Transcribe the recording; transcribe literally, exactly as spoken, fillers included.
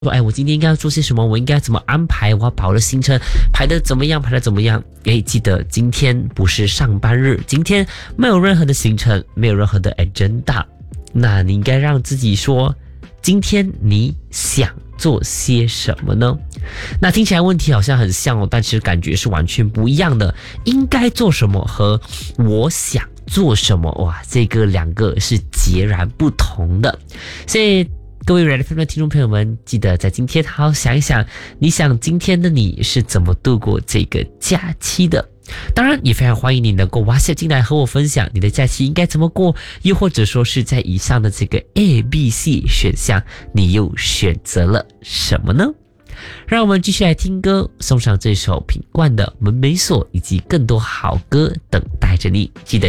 说，哎，我今天应该要做些什么？我应该怎么安排？我要把我的行程排得怎么样？排得怎么样？哎，记得今天不是上班日，今天没有任何的行程，没有任何的 agenda。那你应该让自己说，今天你想做些什么呢？那听起来问题好像很像哦，但其实感觉是完全不一样的。应该做什么和我想做什么，哇，这个两个是截然不同的。所以各位 Red F M 的听众朋友们，记得在今天好好想一想，你想今天的你是怎么度过这个假期的？当然也非常欢迎你能够 WhatsApp 进来和我分享你的假期应该怎么过，又或者说是在以上的这个 A、B、C 选项，你又选择了什么呢？让我们继续来听歌，送上这首品冠的《门没锁》，以及更多好歌等待着你。记得